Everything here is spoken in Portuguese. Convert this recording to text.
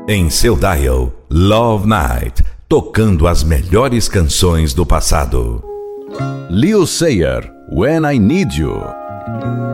Em seu dial, Love Night, tocando as melhores canções do passado. Lil Sayer, When I Need You.